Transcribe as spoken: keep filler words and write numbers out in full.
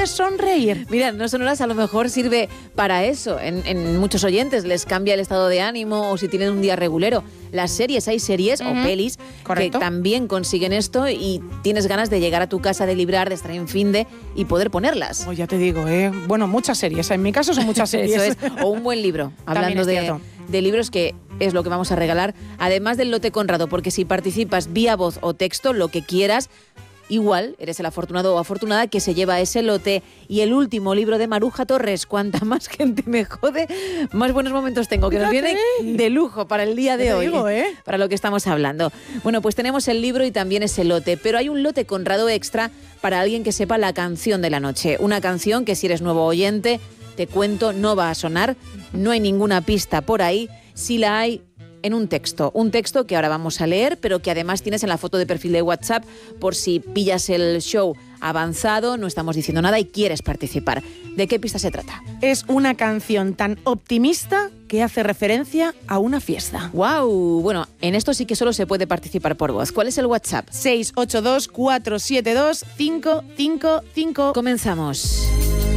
sonreír. Mira, No Sonoras a lo mejor sirve para eso. En, en muchos oyentes les cambia el estado de ánimo o si tienen un día regulero. Las series, hay series uh-huh. o pelis Correcto. que también consiguen esto y tienes ganas de llegar a tu casa, de librar, de estar en fin de y poder ponerlas. Pues ya te digo, ¿eh? Bueno, muchas series. En mi caso son muchas series. Eso es. O un buen libro. Hablando de, de libros, que es lo que vamos a regalar. Además del lote Conrado, porque si participas vía voz o texto, lo que quieras, igual eres el afortunado o afortunada que se lleva ese lote. Y el último libro de Maruja Torres, cuanta más gente me jode, más buenos momentos tengo, que nos viene de lujo para el día de hoy, digo, ¿eh? para lo que estamos hablando. Bueno, pues tenemos el libro y también ese lote, pero hay un lote Conrado extra para alguien que sepa la canción de la noche. Una canción que si eres nuevo oyente, te cuento, no va a sonar, no hay ninguna pista por ahí. Si la hay, en un texto, un texto que ahora vamos a leer, pero que además tienes en la foto de perfil de WhatsApp por si pillas el show avanzado, no estamos diciendo nada y quieres participar. ¿De qué pista se trata? Es una canción tan optimista que hace referencia a una fiesta. ¡Wow! Bueno, en esto sí que solo se puede participar por voz. ¿Cuál es el WhatsApp? seis ocho dos, cuatro siete dos, cinco cinco cinco. Comenzamos.